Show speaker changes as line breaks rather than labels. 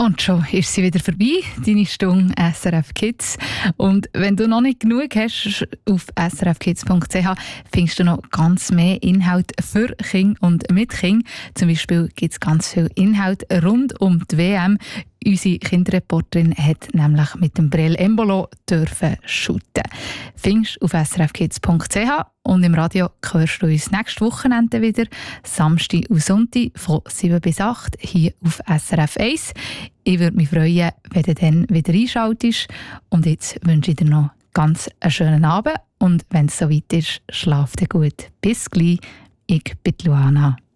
Und schon ist sie wieder vorbei, deine Stunde SRF Kids. Und wenn du noch nicht genug hast, auf srfkids.ch findest du noch ganz mehr Inhalt für Kinder und mit Kindern. Zum Beispiel gibt es ganz viel Inhalt rund um die WM. Unsere Kinderreporterin hat nämlich mit dem Brel Embolo dürfen shooten. Findest auf srfkids.ch und im Radio hörst du uns nächstes Wochenende wieder, Samstag und Sonntag von 7 bis 8 hier auf SRF 1. Ich würde mich freuen, wenn du dann wieder einschaltest. Und jetzt wünsche ich dir noch ganz einen schönen Abend und wenn es soweit ist, schlaf dir gut. Bis gleich, ich bin Luana.